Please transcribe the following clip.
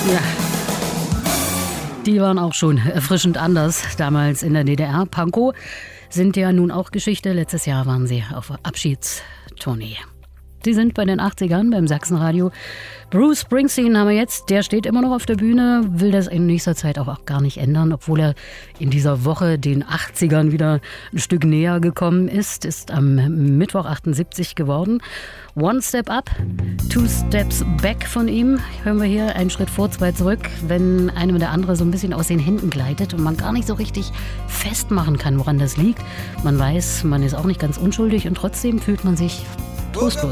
Ja, die waren auch schon erfrischend anders damals in der DDR. Pankow sind ja nun auch Geschichte. Letztes Jahr waren sie auf Abschiedstournee. Sie sind bei den 80ern beim Sachsenradio. Bruce Springsteen haben wir jetzt. Der steht immer noch auf der Bühne, will das in nächster Zeit auch gar nicht ändern, obwohl er in dieser Woche den 80ern wieder ein Stück näher gekommen ist. Ist am Mittwoch 78 geworden. One Step Up, Two Steps Back von ihm. Hören wir hier, einen Schritt vor, zwei zurück. Wenn einem der andere so ein bisschen aus den Händen gleitet und man gar nicht so richtig festmachen kann, woran das liegt. Man weiß, man ist auch nicht ganz unschuldig und trotzdem fühlt man sich trostlos.